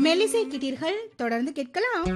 மெல்லிசை கிட்டீர்கள், தொடர்ந்து கேட்கலாம்.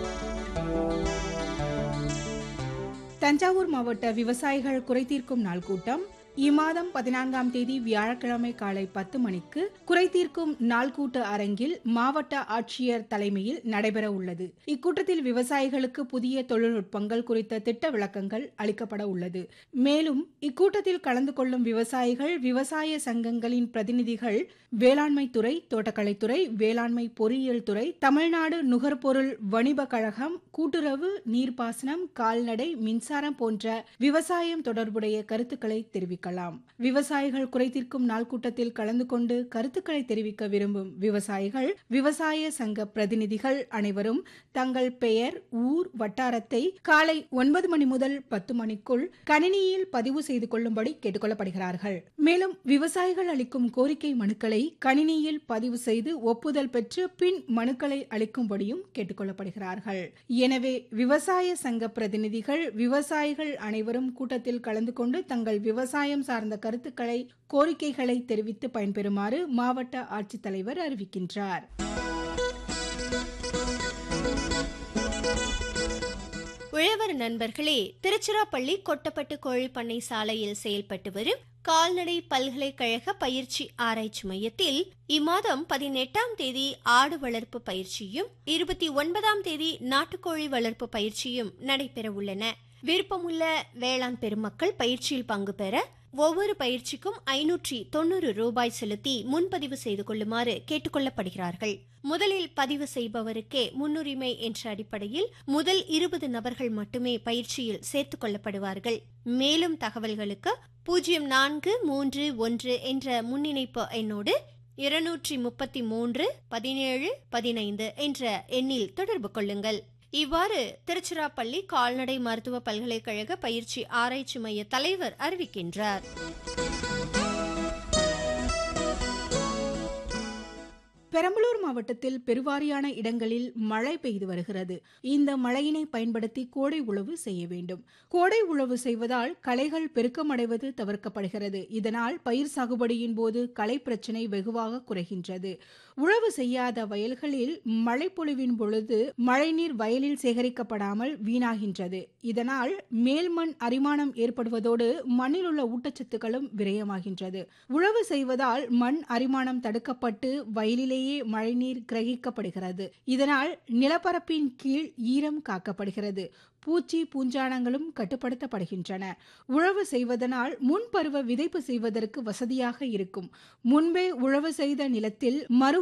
தஞ்சாவூர் மாவட்ட விவசாயிகள் குறைதீர்க்கும் நாள் கூட்டம் இம்மாதம் 14ஆம் தேதி வியாழக்கிழமை காலை 10 மணிக்கு குறைதீர்க்கும் நாள் கூட்ட அரங்கில் மாவட்ட ஆட்சியர் தலைமையில் நடைபெற உள்ளது. இக்கூட்டத்தில் விவசாயிகளுக்கு புதிய தொழில்நுட்பங்கள் குறித்த திட்ட விளக்கங்கள் அளிக்கப்பட உள்ளது. மேலும் இக்கூட்டத்தில் கலந்து கொள்ளும் விவசாயிகள், விவசாய சங்கங்களின் பிரதிநிதிகள், வேளாண்மை துறை, தோட்டக்கலைத்துறை, வேளாண்மை பொறியியல் துறை, தமிழ்நாடு நுகர்பொருள் வணிப கழகம், கூட்டுறவு, நீர்ப்பாசனம், கால்நடை, மின்சாரம் போன்ற விவசாயம் தொடர்புடைய கருத்துக்களை தெரிவிக்கலாம். விவசாயிகள் குறைதீர்க்கும் நாள் கூட்டத்தில் கலந்து கொண்டு கருத்துக்களை தெரிவிக்க விரும்பும் விவசாயிகள், விவசாய சங்க பிரதிநிதிகள் அனைவரும் தங்கள் பெயர், ஊர், வட்டாரத்தை காலை 9 மணி முதல் 10 மணிக்குள் கணினியில் பதிவு செய்து கொள்ளும்படி கேட்டுக்கொள்ளப்படுகிறார்கள். மேலும் விவசாயிகள் அளிக்கும் கோரிக்கை மனுக்களை கணினியில் பதிவு செய்து ஒப்புதல் பெற்று பின் மனுக்களை அளிக்கும்படியும் கேட்டுக்கொள்ளப்படுகிறார்கள். எனவே விவசாய சங்க பிரதிநிதிகள், விவசாயிகள் அனைவரும் கூட்டத்தில் கலந்து கொண்டு தங்கள் விவசாயம் சார்ந்த கருத்துக்களை, கோரிக்கைகளை தெரிவித்து பயன்பெறுமாறு மாவட்ட ஆட்சித்தலைவர் அறிவிக்கின்றார். உழவர் நண்பர்களே, திருச்சிராப்பள்ளி கொட்டப்பட்டு கோழி பண்ணை சாலையில் செயல்பட்டு வரும் கால்நடை பல்கலைக்கழக பயிற்சி ஆராய்ச்சி மையத்தில் இம்மாதம் 18ஆம் தேதி ஆடு வளர்ப்பு பயிற்சியும் 29ஆம் தேதி நாட்டுக்கோழி வளர்ப்பு பயிற்சியும் நடைபெற உள்ளன. விருப்பமுள்ள வேளாண் பெருமக்கள் பயிற்சியில் பங்கு பெற ஒவ்வொரு பயிற்சிக்கும் 590 ரூபாய் செலுத்தி முன்பதிவு செய்து கொள்ளுமாறு கேட்டுக்கொள்ளப்படுகிறார்கள். முதலில் பதிவு செய்பவருக்கே முன்னுரிமை என்ற அடிப்படையில் முதல் 20 நபர்கள் மட்டுமே பயிற்சியில் சேர்த்துக் கொள்ளப்படுவார்கள். மேலும் தகவல்களுக்கு 0431 என்ற முன்னிணைப்பு எண்ணோடு 233 17 15 என்ற எண்ணில் தொடர்பு கொள்ளுங்கள். இவ்வாறு திருச்சிராப்பள்ளி கால்நடை மருத்துவ பல்கலைக்கழக பயிற்சி ஆராய்ச்சி மைய தலைவர் அறிவிக்கின்றார். பெரம்பலூர் மாவட்டத்தில் பெருவாரியான இடங்களில் மழை பெய்து வருகிறது. இந்த மழையினை பயன்படுத்தி கோடை உழவு செய்ய வேண்டும். கோடை உழவு செய்வதால் களைகள் பெருக்கமடைவது தவிர்க்கப்படுகிறது. இதனால் பயிர் சாகுபடியின் போது களை பிரச்சினை வெகுவாக குறைகின்றது. உழவு செய்யாத வயல்களில் மழைப்பொழிவின் பொழுது மழைநீர் வயலில் சேகரிக்கப்படாமல் வீணாகின்றது. இதனால் மேல்மண் அரிமானம் ஏற்படுவதோடு மண்ணில் உள்ள ஊட்டச்சத்துக்களும் விரயமாகின்றது. உழவு செய்வதால் மண் அரிமானம் தடுக்கப்பட்டு வயலிலேயே மழைநீர் கிரகிக்கப்படுகிறது. இதனால் நிலப்பரப்பின் கீழ் ஈரம் காக்கப்படுகிறது. பூச்சி பூஞ்சானங்களும் கட்டுப்படுத்தப்படுகின்றன. உழவு செய்வதனால் முன்பருவ விதைப்பு செய்வதற்கு வசதியாக இருக்கும். முன்பே உழவு செய்த நிலத்தில் மறு